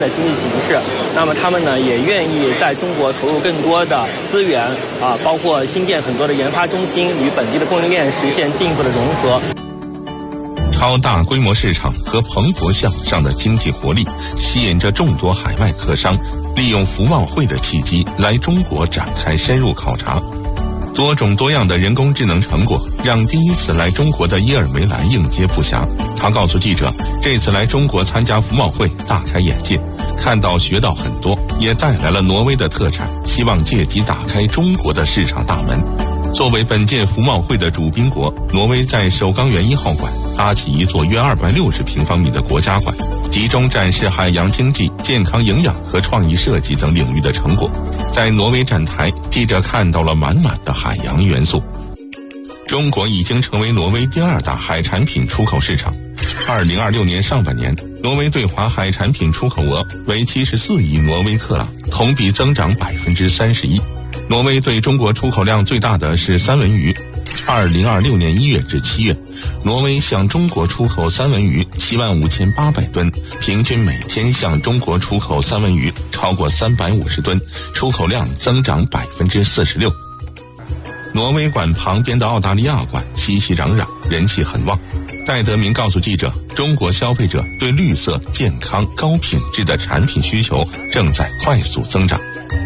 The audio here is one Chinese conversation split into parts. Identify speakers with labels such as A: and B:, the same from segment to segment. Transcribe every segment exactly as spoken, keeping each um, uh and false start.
A: 的经济形势，那么他们呢也愿意在中国投入更多的资源啊，包括新建很多的研发中心，与本地的供应链实现进一步的融合。
B: 超大规模市场和蓬勃向上的经济活力，吸引着众多海外客商利用服贸会的契机来中国展开深入考察。多种多样的人工智能成果让第一次来中国的耶尔梅兰应接不暇。他告诉记者，这次来中国参加服贸会大开眼界，看到学到很多，也带来了挪威的特产，希望借机打开中国的市场大门。作为本届服贸会的主宾国，挪威在首钢园一号馆搭起一座约二百六十平方米的国家馆，集中展示海洋经济、健康营养和创意设计等领域的成果。在挪威展台，记者看到了满满的海洋元素。中国已经成为挪威第二大海产品出口市场。二零二六年上半年，挪威对华海产品出口额为七十四亿挪威克朗，同比增长百分之三十一。挪威对中国出口量最大的是三文鱼。二零二六年一月至七月，挪威向中国出口三文鱼七万五千八百吨，平均每天向中国出口三文鱼超过三百五十吨，出口量增长百分之四十六。挪威馆旁边的澳大利亚馆熙熙攘攘，人气很旺。戴德明告诉记者，中国消费者对绿色、健康、高品质的产品需求正在快速增长。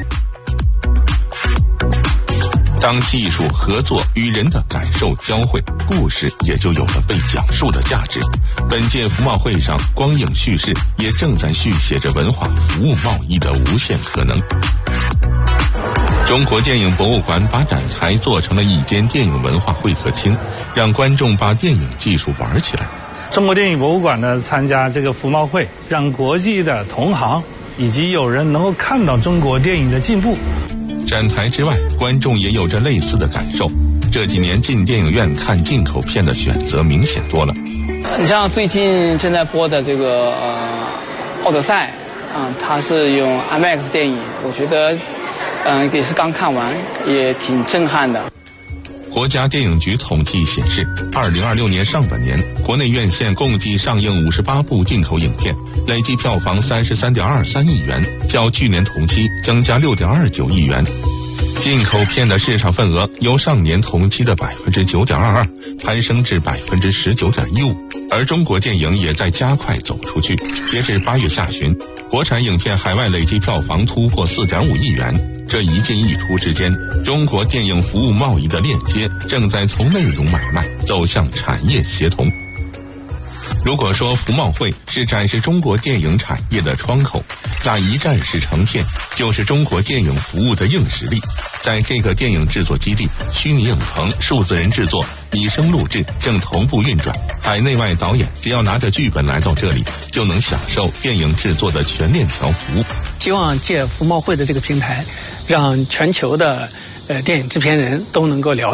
B: 当技术合作与人的感受交汇，故事也就有了被讲述的价值。本届服贸会上，光影叙事也正在续写着文化服务贸易的无限可能。中国电影博物馆把展台做成了一间电影文化会客厅，让观众把电影技术玩起来。
C: 中国电影博物馆呢参加这个服贸会，让国际的同行以及友人能够看到中国电影的进步。
B: 展台之外，观众也有着类似的感受。这几年进电影院看进口片的选择明显多了。
D: 你像最近正在播的这个呃《奥德赛》啊、嗯，它是用 IMAX 电影，我觉得嗯、呃、也是刚看完，也挺震撼的。
B: 国家电影局统计显示，二零二六年上半年，国内院线共计上映五十八部进口影片，累计票房三十三点二三亿元，较去年同期增加六点二九亿元。进口片的市场份额由上年同期的百分之九点二二攀升至百分之十九点一五，而中国电影也在加快走出去。截至八月下旬，国产影片海外累计票房突破四点五亿元。这一进一出之间，中国电影服务贸易的链接正在从内容买卖走向产业协同。如果说服贸会是展示中国电影产业的窗口，那一站式成片就是中国电影服务的硬实力。在这个电影制作基地，虚拟影棚、数字人制作、拟声录制正同步运转，海内外导演只要拿着剧本来到这里，就能享受电影制作的全链条服务。
E: 希望借服贸会的这个平台，让全球的呃电影制片人都能够了解